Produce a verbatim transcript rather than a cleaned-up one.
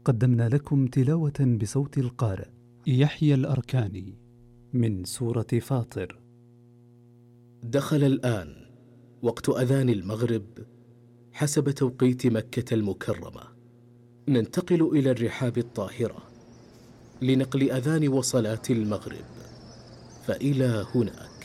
قدمنا لكم تلاوة بصوت القارئ يحيى الأركاني من سورة فاطر. دخل الآن وقت أذان المغرب حسب توقيت مكة المكرمة. ننتقل إلى الرحاب الطاهرة لنقل أذان وصلاة المغرب، فإلى هناك.